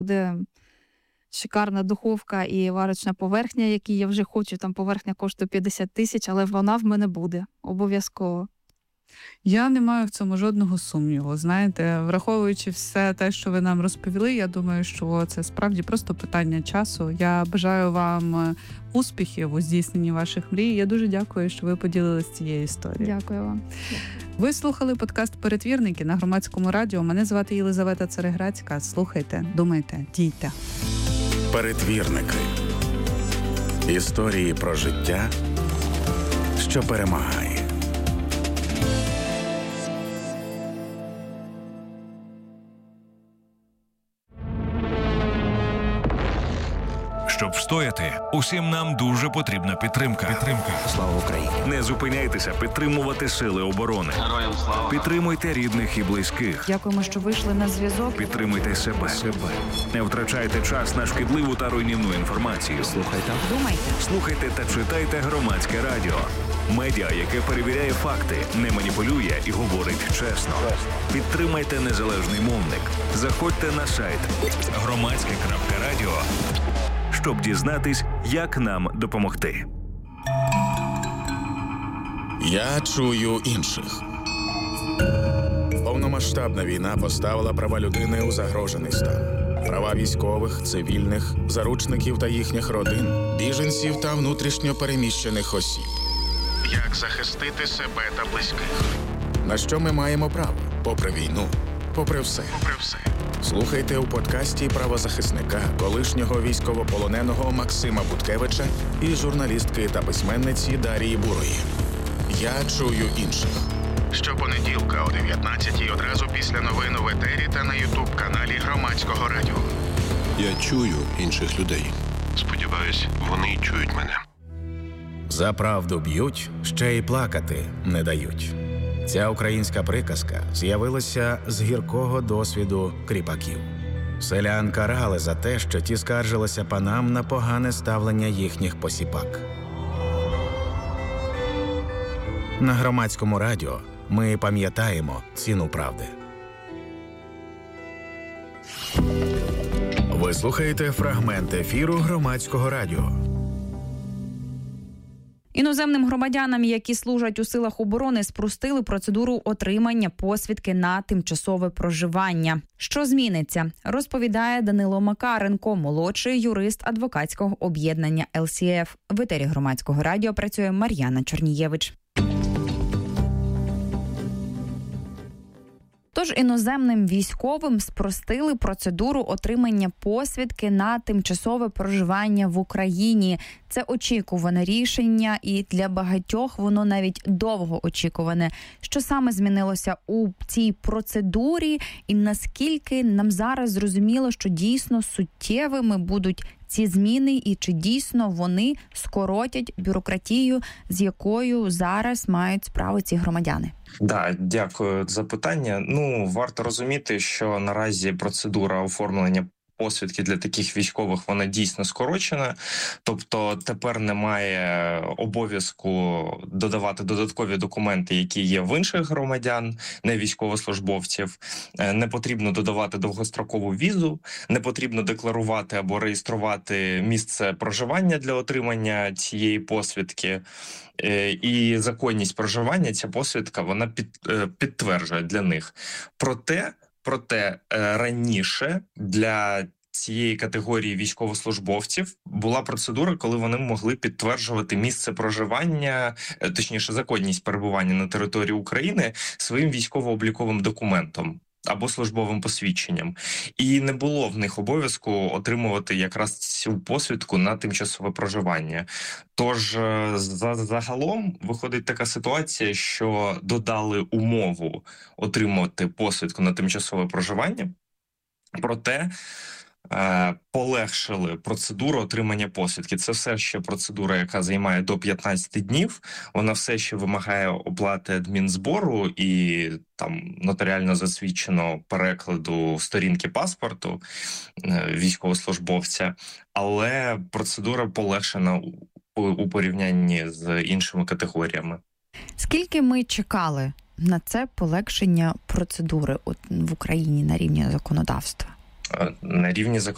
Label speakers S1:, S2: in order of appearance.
S1: Буде шикарна духовка і варочна поверхня, які я вже хочу. Там поверхня коштує 50 тисяч, але вона в мене буде. Обов'язково.
S2: Я не маю в цьому жодного сумніву. Знаєте, враховуючи все те, що ви нам розповіли, я думаю, що це справді просто питання часу. Я бажаю вам успіхів у здійсненні ваших мрій. Я дуже дякую, що ви поділилися цією історією.
S1: Дякую вам.
S2: Ви слухали подкаст «Перетвірники» на Громадському радіо. Мене звати Єлизавета Цареградська. Слухайте, думайте, дійте.
S3: Перетвірники. Історії про життя, що перемагає.
S4: Щоб встояти, усім нам дуже потрібна підтримка.
S5: Слава Україні!
S4: Не зупиняйтеся підтримувати сили оборони.
S5: Героям слава!
S4: Підтримуйте рідних і близьких.
S1: Дякуємо, що вийшли на зв'язок.
S4: Підтримуйте себе. Не втрачайте час на шкідливу та руйнівну інформацію. Слухайте та читайте Громадське радіо. Медіа, яке перевіряє факти, не маніпулює і говорить чесно. Підтримайте незалежний мовник. Заходьте на сайт громадське.радіо, щоб дізнатись, як нам допомогти.
S3: Я чую інших. Повномасштабна війна поставила права людини у загрожений стан. Права військових, цивільних, заручників та їхніх родин, біженців та внутрішньо переміщених осіб. Як захистити себе та близьких? На що ми маємо право? Попри війну, попри все. Слухайте у подкасті правозахисника, колишнього військовополоненого Максима Буткевича і журналістки та письменниці Дарії Бурої. Я чую інших. Щопонеділка о 19-й одразу після новин у етері та на ютуб-каналі Громадського радіо.
S6: Я чую інших людей.
S7: Сподіваюсь, вони чують мене.
S3: За правду б'ють, ще й плакати не дають. Ця українська приказка з'явилася з гіркого досвіду кріпаків. Селян карали за те, що ті скаржилися панам на погане ставлення їхніх посіпак. На Громадському радіо ми пам'ятаємо ціну правди. Ви слухаєте фрагмент ефіру Громадського радіо.
S8: Іноземним громадянам, які служать у силах оборони, спростили процедуру отримання посвідки на тимчасове проживання. Що зміниться, розповідає Данило Макаренко, молодший юрист адвокатського об'єднання LCF. В етері Громадського радіо працює Мар'яна Чорнієвич. Тож іноземним військовим спростили процедуру отримання посвідки на тимчасове проживання в Україні. Це очікуване рішення, і для багатьох воно навіть довго очікуване. Що саме змінилося у цій процедурі, і наскільки нам зараз зрозуміло, що дійсно суттєвими будуть ці зміни, і чи дійсно вони скоротять бюрократію, з якою зараз мають справу ці громадяни?
S9: Да, дякую за питання. Варто розуміти, що наразі процедура оформлення посвідки для таких військових, вона дійсно скорочена. Тобто тепер немає обов'язку додавати додаткові документи, які є в інших громадян, не військовослужбовців. Не потрібно додавати довгострокову візу, не потрібно декларувати або реєструвати місце проживання для отримання цієї посвідки. І законність проживання ця посвідка, вона підтверджує для них. Проте раніше для цієї категорії військовослужбовців була процедура, коли вони могли підтверджувати місце проживання, точніше законність перебування на території України своїм військово-обліковим документом або службовим посвідченням. І не було в них обов'язку отримувати якраз цю посвідку на тимчасове проживання. Тож загалом виходить така ситуація, що додали умову отримувати посвідку на тимчасове проживання, проте полегшили процедуру отримання посвідки. Це все ще процедура, яка займає до 15 днів. Вона все ще вимагає оплати адмінзбору і там нотаріально засвідченого перекладу сторінки паспорту військовослужбовця, але процедура полегшена у порівнянні з іншими категоріями.
S8: Скільки ми чекали на це полегшення процедури в Україні на рівні законодавства?
S9: На рівні законодавства